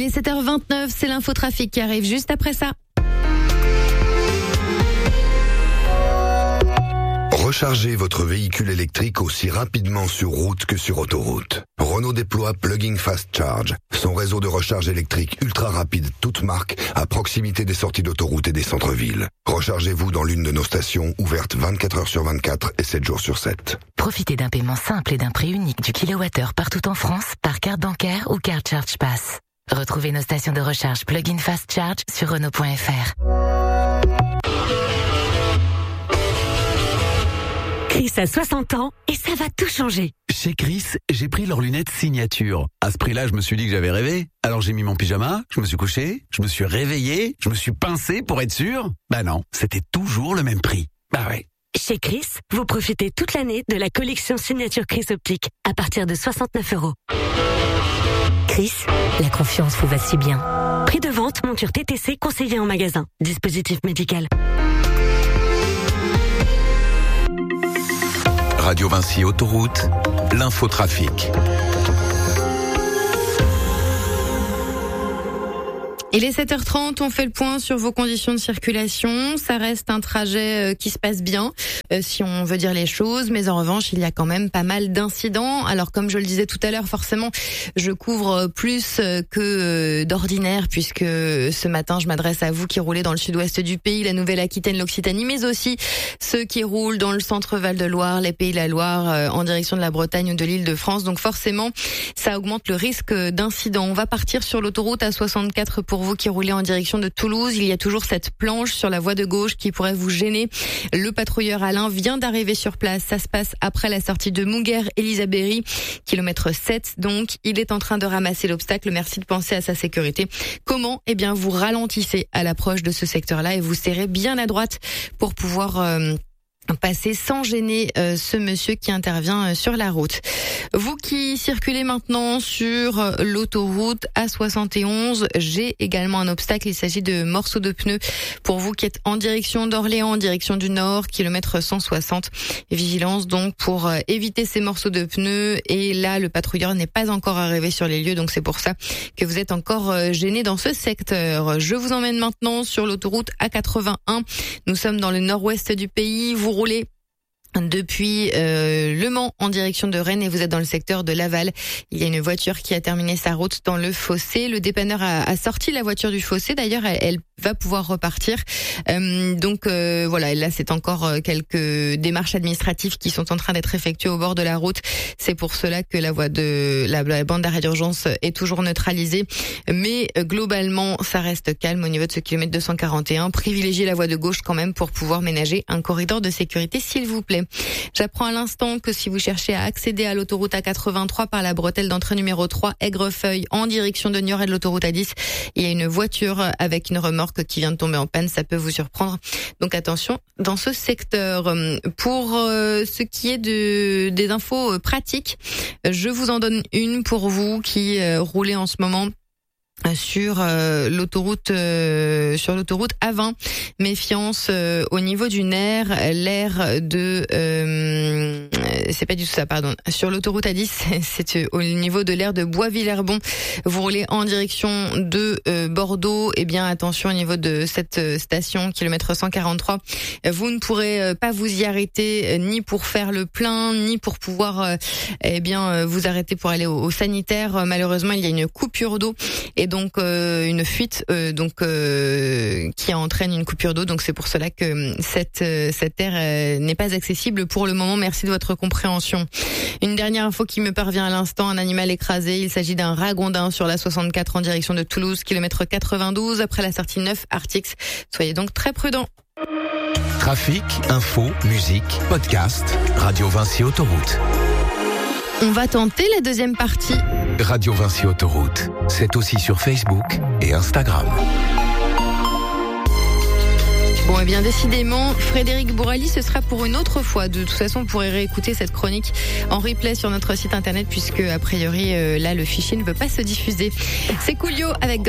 Il est 7h29, c'est l'infotrafic qui arrive juste après ça. Rechargez votre véhicule électrique aussi rapidement sur route que sur autoroute. Renault déploie Plug-in Fast Charge, son réseau de recharge électrique ultra rapide toute marque à proximité des sorties d'autoroute et des centres-villes. Rechargez-vous dans l'une de nos stations ouvertes 24 heures sur 24 et 7 jours sur 7. Profitez d'un paiement simple et d'un prix unique du kilowattheure partout en France par carte bancaire ou carte Charge Pass. Retrouvez nos stations de recharge Plug-in Fast Charge sur Renault.fr. Chris a 60 ans et ça va tout changer. Chez Chris, j'ai pris leurs lunettes signature. À ce prix-là, je me suis dit que j'avais rêvé. Alors j'ai mis mon pyjama, je me suis couché, je me suis réveillé, je me suis pincé pour être sûr. Bah non, c'était toujours le même prix. Bah ouais. Chez Chris, vous profitez toute l'année de la collection signature Chris Optique à partir de 69 €. Chris, la confiance vous va si bien. Prix de vente, monture TTC conseillée en magasin. Dispositif médical. Radio Vinci Autoroute, l'infotrafic. Il est 7h30, on fait le point sur vos conditions de circulation. Ça reste un trajet qui se passe bien, si on veut dire les choses. Mais en revanche, il y a quand même pas mal d'incidents. Alors comme je le disais tout à l'heure, forcément, je couvre plus que d'ordinaire, puisque ce matin, je m'adresse à vous qui roulez dans le sud-ouest du pays, la Nouvelle-Aquitaine, l'Occitanie, mais aussi ceux qui roulent dans le centre Val-de-Loire, les Pays de la Loire, en direction de la Bretagne ou de l'Île-de-France. Donc forcément, ça augmente le risque d'incident. On va partir sur l'autoroute A64 pour vous qui roulez en direction de Toulouse. Il y a toujours cette planche sur la voie de gauche qui pourrait vous gêner. Le patrouilleur Alain vient d'arriver sur place. Ça se passe après la sortie de Mouguer-Élisabéry, kilomètre 7. Donc, il est en train de ramasser l'obstacle. Merci de penser à sa sécurité. Comment? Eh bien, vous ralentissez à l'approche de ce secteur-là et vous serrez bien à droite pour pouvoir passer sans gêner ce monsieur qui intervient sur la route. Vous qui circulez maintenant sur l'autoroute A71, j'ai également un obstacle. Il s'agit de morceaux de pneus pour vous qui êtes en direction d'Orléans, en direction du Nord, kilomètre 160. Vigilance donc pour éviter ces morceaux de pneus. Et là, le patrouilleur n'est pas encore arrivé sur les lieux, donc c'est pour ça que vous êtes encore gêné dans ce secteur. Je vous emmène maintenant sur l'autoroute A81. Nous sommes dans le nord-ouest du pays. Vous roulez depuis Le Mans en direction de Rennes et vous êtes dans le secteur de Laval. Il y a une voiture qui a terminé sa route dans le fossé. Le dépanneur a sorti la voiture du fossé. D'ailleurs, elle va pouvoir repartir. Donc voilà, là c'est encore quelques démarches administratives qui sont en train d'être effectuées au bord de la route. C'est pour cela que la bande d'arrêt d'urgence est toujours neutralisée. Mais globalement, ça reste calme au niveau de ce kilomètre 241. Privilégiez la voie de gauche quand même pour pouvoir ménager un corridor de sécurité, s'il vous plaît. J'apprends à l'instant que si vous cherchez à accéder à l'autoroute A83 par la bretelle d'entrée numéro 3, Aigrefeuille, en direction de Niort et de l'autoroute A10, il y a une voiture avec une remorque qui vient de tomber en panne, ça peut vous surprendre. Donc attention dans ce secteur. Pour ce qui est des infos pratiques, je vous en donne une pour vous qui roulez en ce moment sur l'autoroute A20. Méfiance au niveau du nerf, l'air de c'est pas du tout ça, pardon. Sur l'autoroute A10, c'est au niveau de l'aire de Bois-Villerbon. Vous roulez en direction de Bordeaux. Eh bien, attention au niveau de cette station, kilomètre 143. Vous ne pourrez pas vous y arrêter, ni pour faire le plein, ni pour pouvoir, vous arrêter pour aller au sanitaire. Malheureusement, il y a une coupure d'eau et donc une fuite, qui entraîne une coupure d'eau. Donc c'est pour cela que cette aire n'est pas accessible pour le moment. Merci de votre compréhension. Une dernière info qui me parvient à l'instant, un animal écrasé. Il s'agit d'un ragondin sur la 64 en direction de Toulouse, kilomètre 92, après la sortie 9 Artix. Soyez donc très prudents. Trafic, info, musique, podcast, Radio Vinci Autoroute. On va tenter la deuxième partie. Radio Vinci Autoroute, c'est aussi sur Facebook et Instagram. Bon, eh bien, décidément, Frédéric Bourali, ce sera pour une autre fois. De toute façon, vous pourrez réécouter cette chronique en replay sur notre site internet, puisque, a priori, là, le fichier ne veut pas se diffuser. C'est Coolio avec